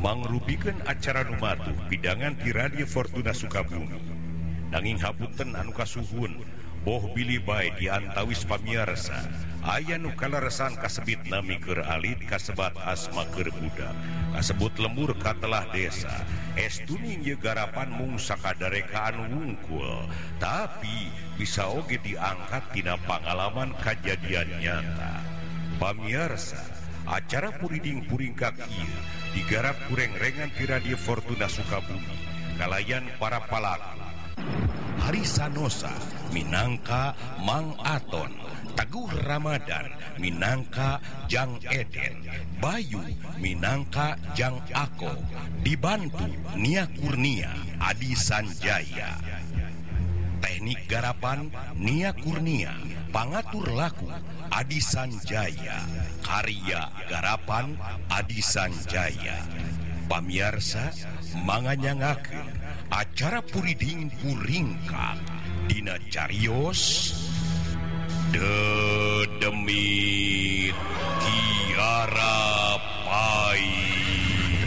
mangrupikan acara numatu pidangan di Radio Fortuna Sukabumi. Nanging hapunten anu kasuhun, boh Billy bae di antawis pamiarsa, aya nu kalarasan kasebit nami keur alit kasebat asma keur budak, kasebut lembur katelah desa, estuning ye garapan mung sakadare ka anu wungkul, tapi bisa oge diangkat tina pangalaman kajadian nyata. Pamiarsa, acara puriding puringkak ieu digarap kureng-rengan di Radio Fortuna Sukabumi kalayan para palaku Hari Sanosa minangka Mang Aton, Teguh Ramadan minangka Jang Eden, Bayu minangka Jang Ako, dibantu Nia Kurnia Adi Sanjaya. Teknik garapan Nia Kurnia, pangatur laku Adi Sanjaya, karya garapan Adi Sanjaya. Pamiarsa manganyangakeun acara puriding puringkak dina carios Dedemi.